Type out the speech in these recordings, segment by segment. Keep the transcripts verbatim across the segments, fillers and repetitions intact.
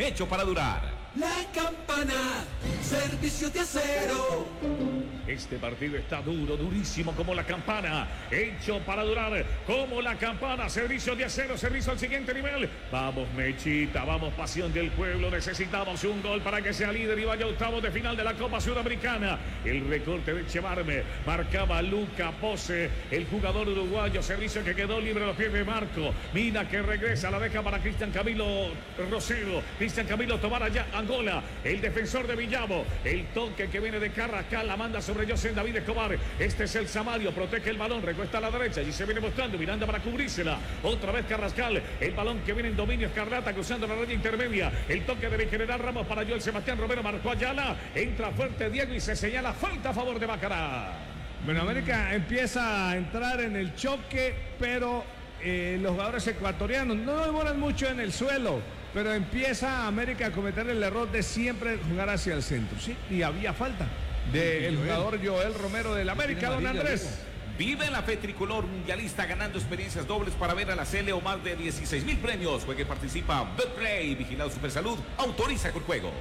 hecho para durar. La Campana, servicio de acero. Este partido está duro, durísimo como la campana, hecho para durar como la campana, servicio de acero, servicio al siguiente nivel. Vamos Mechita, vamos pasión del pueblo, necesitamos un gol para que sea líder y vaya octavos de final de la Copa Sudamericana. El recorte de Echevarne, marcaba Luca Pose, el jugador uruguayo, servicio que quedó libre a los pies de Marco. Mina que regresa, la deja para Cristian Camilo Rosero, Cristian Camilo Tobar allá, Angola, el defensor de Villavo, el toque que viene de Carrascal, la manda sobre José David Escobar. Este es el Samario, protege el balón, recuesta a la derecha y se viene buscando Miranda para cubrírsela. Otra vez Carrascal, el balón que viene en dominio Escarlata cruzando la raya intermedia. El toque de General Ramos para Joel Sebastián Romero, marcó Ayala. Entra fuerte Diego y se señala falta a favor de Macará. Bueno, América empieza a entrar en el choque, pero eh, los jugadores ecuatorianos no demoran mucho en el suelo. Pero empieza América a cometer el error de siempre jugar hacia el centro, ¿sí? Y había falta del jugador Joel Romero del América, don Andrés. Vive la fe tricolor mundialista ganando experiencias dobles para ver a la Cele o más de dieciséis mil premios. Juegue y participa. Betplay, vigilado Supersalud, autoriza con juegos.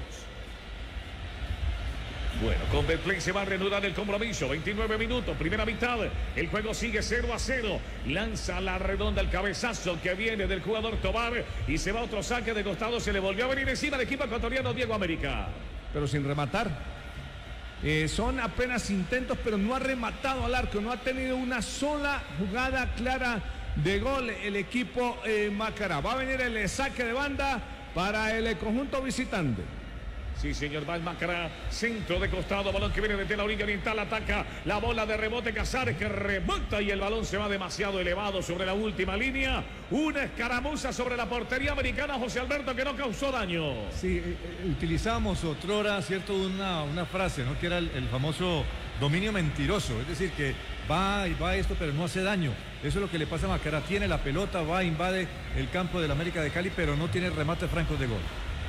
Bueno, con Betplay se va a reanudar el compromiso. veintinueve minutos, primera mitad. El juego sigue cero a cero. Lanza la redonda el cabezazo que viene del jugador Tobar. Y se va otro saque de costado. Se le volvió a venir encima al equipo ecuatoriano Diego América. Pero sin rematar. Eh, son apenas intentos, pero no ha rematado al arco. No ha tenido una sola jugada clara de gol el equipo eh, Macará. Va a venir el saque de banda para el conjunto visitante. Sí, señor, va el Macará, centro de costado, balón que viene desde la orilla oriental, ataca la bola de rebote Casares que remota y el balón se va demasiado elevado sobre la última línea. Una escaramuza sobre la portería americana, José Alberto, que no causó daño. Sí, eh, utilizamos otrora, cierto, una, una frase, ¿no? Que era el, el famoso dominio mentiroso, es decir, que va y va esto, pero no hace daño. Eso es lo que le pasa a Macará, tiene la pelota, va, invade el campo del América de Cali, pero no tiene remates francos de gol.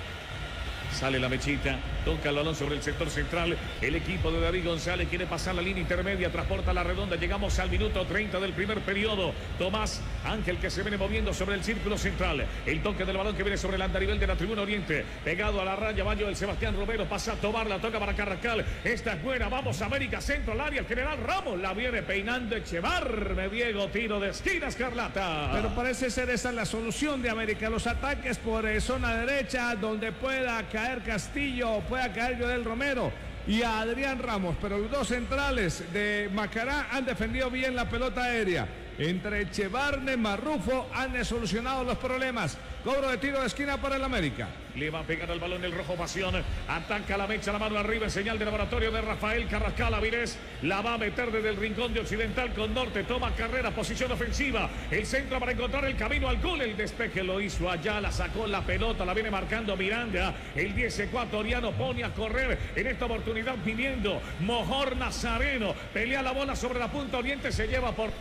Sale la Mechita, toca el balón sobre el sector central. El equipo de David González quiere pasar la línea intermedia, transporta la redonda. Llegamos al minuto treinta del primer periodo. Tomás Ángel que se viene moviendo sobre el círculo central. El toque del balón que viene sobre el andarivel de la tribuna oriente. Pegado a la raya, Bayo del Sebastián Romero. Pasa a Tobar, la toca para Carrascal. Esta es buena, vamos América, centro al área. El general Ramos la viene peinando Echevarne. Diego, tiro de esquina Escarlata. Pero parece ser esa la solución de América. Los ataques por eh, zona derecha, donde pueda caer Castillo, pueda caer Joel Romero y a Adrián Ramos, pero los dos centrales de Macará han defendido bien la pelota aérea. Entre Echevarne, Marrufo han solucionado los problemas. Cobro de tiro de esquina para el América. Le va a pegar al balón el rojo Pasión. Ataca la mecha, la mano arriba en señal de laboratorio de Rafael Carrascal. Avilés la va a meter desde el rincón de Occidental con Norte. Toma carrera, posición ofensiva. El centro para encontrar el camino al gol. El despeje lo hizo allá, la sacó la pelota, la viene marcando Miranda. El diez ecuatoriano pone a correr. En esta oportunidad pidiendo Mojor Nazareno. Pelea la bola sobre la punta oriente, se lleva por...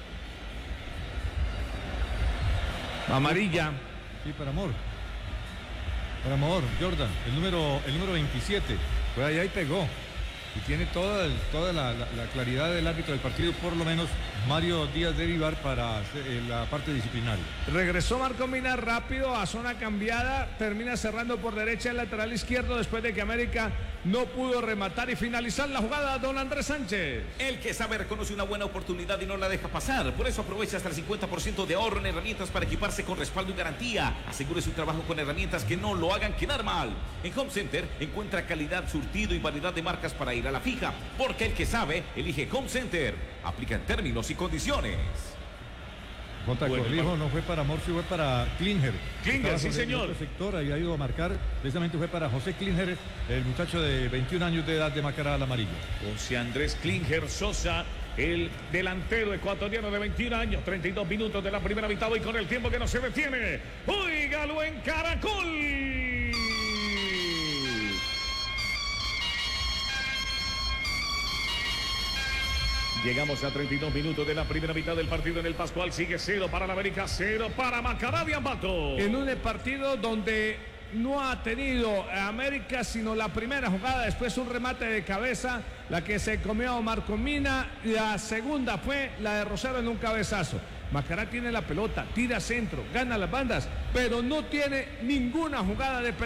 Amarilla. Sí, para Amor. Para Amor, Jordan, el número, el número veintisiete. Fue allá y pegó. Y tiene toda, el, toda la, la, la claridad del árbitro del partido, por lo menos Mario Díaz de Vivar, para eh, la parte disciplinaria. Regresó Marco Mina rápido a zona cambiada, termina cerrando por derecha el lateral izquierdo después de que América no pudo rematar y finalizar la jugada, don Andrés Sánchez. El que sabe reconoce una buena oportunidad y no la deja pasar. Por eso aprovecha hasta el cincuenta por ciento de ahorro en herramientas para equiparse con respaldo y garantía. Asegure su trabajo con herramientas que no lo hagan quedar mal. En Home Center encuentra calidad, surtido y variedad de marcas para ir a la fija. Porque el que sabe, elige Home Center. Aplica en términos y condiciones. Jota, Bueno, corrijo, bueno. no fue para Morphy, fue para Klinger. Klinger, Estaba sí, sobre el señor. otro sector, había ido a marcar, precisamente fue para José Klinger, el muchacho de veintiún años de edad de Macará al amarillo. José Andrés Klinger Sosa, el delantero ecuatoriano de veintiún años, treinta y dos minutos de la primera mitad y con el tiempo que no se detiene. Óigalo en Caracol. Llegamos a treinta y dos minutos de la primera mitad del partido en el Pascual. Sigue cero para la América, cero para Macará de Ambato. En un partido donde no ha tenido América sino la primera jugada, después un remate de cabeza, la que se comió Marco Mina. La segunda fue la de Rosero en un cabezazo. Macará tiene la pelota, tira centro, gana las bandas, pero no tiene ninguna jugada de pelota.